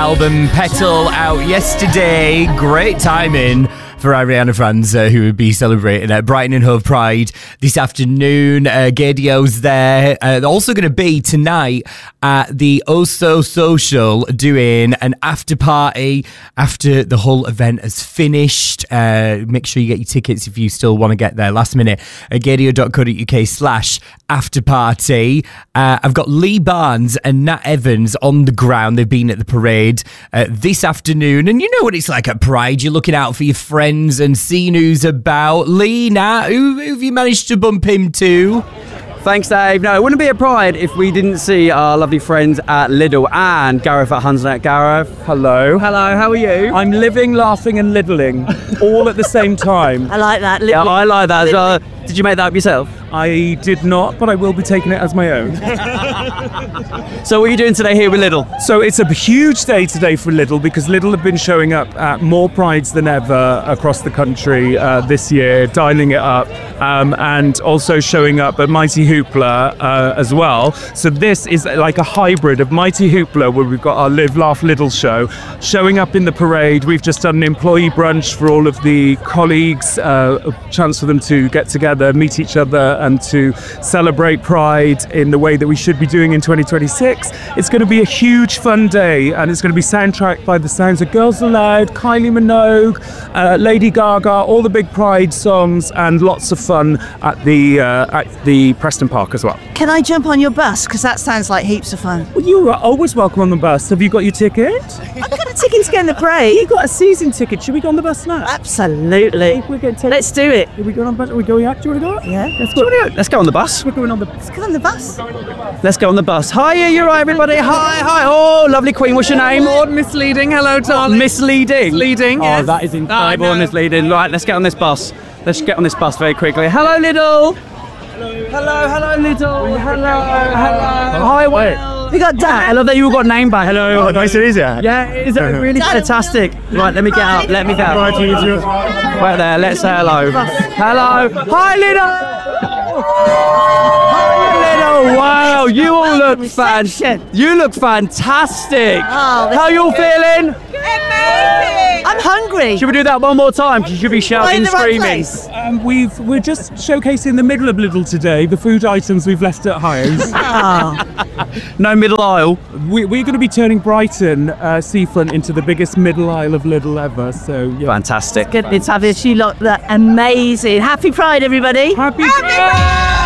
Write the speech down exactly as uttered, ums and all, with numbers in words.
album Petal out yesterday. Great timing for Ariana fans uh, who would be celebrating at Brighton and Hove Pride this afternoon. Uh, Gadio's there. Uh, they're also going to be tonight at the Oh So Social doing an after party after the whole event has finished. Uh, make sure you get your tickets if you still want to get there last minute at gadio.co.uk slash after party. Uh, I've got Lee Barnes and Nat Evans on the ground. They've been at the parade uh, this afternoon. And you know what it's like at Pride. You're looking out for your friends and seeing who's about. Lee, Nat, who, who have you managed to bump into? Thanks, Dave. No, it wouldn't be a Pride if we didn't see our lovely friends at Lidl and Gareth at Hunsnet. Gareth, hello. Hello, how are you? I'm living, laughing and liddling all at the same time. I like that. Yeah, I like that as well. Did you make that up yourself? I did not, but I will be taking it as my own. So what are you doing today here with Lidl? So it's a huge day today for Lidl because Lidl have been showing up at more Prides than ever across the country uh, this year, dialing it up, um, and also showing up at Mighty Hoopla uh, as well. So this is like a hybrid of Mighty Hoopla, where we've got our Live, Laugh, Lidl show, showing up in the parade. We've just done an employee brunch for all of the colleagues, uh, a chance for them to get together, meet each other, and to celebrate Pride in the way that we should be doing in twenty twenty-six. It's going to be a huge fun day, and it's going to be soundtracked by the sounds of Girls Aloud, Kylie Minogue, uh, Lady Gaga, all the big Pride songs, and lots of fun at the uh, at the Preston Park as well. Can I jump on your bus? Because that sounds like heaps of fun. Well, you are always welcome on the bus. Have you got your ticket? I've got a ticket to get in the parade. You've got a season ticket. Should we go on the bus now? Absolutely. We're going to take... Let's do it. Are we going on bus? Are we going out? Do you want to go? Yeah. Let's go. Let's go on the bus. We're going on the bus. Let's get on the bus. Let's go on the bus. Hiya, you're right, everybody. Hi, hi. Oh, lovely Queen. What's your name? Lord Misleading. Hello, darling. Misleading. Misleading, Oh, yes. that is incredible. Oh, misleading. Right, let's get on this bus. Let's get on this bus very quickly. Hello, Lidl. Hello, hello, hello, Lidl. Hello, hello. Hi, Will. We got Dan. I love that you all got name back. Hello. Oh, nice it is, yeah. Yeah, it is really fantastic. Right, let me get up. Let me get up. Right, you- you- Right there. Let's say hello. Hello. Hi, Lidl. Hi, Lidl. Wow, you all look fantastic. You look fantastic. Oh, How you all feeling? I'm hungry. Should we do that one more time? You should be Am I shouting in and the right screaming. place? Um, we've we're just showcasing the middle of Lidl today. The food items we've left at Hires. Oh, No middle aisle. we, we're going to be turning Brighton uh, seafront into the biggest middle aisle of Lidl ever. So yeah. Fantastic. goodness, have you? She looked that amazing. Happy Pride, everybody. Happy Pride!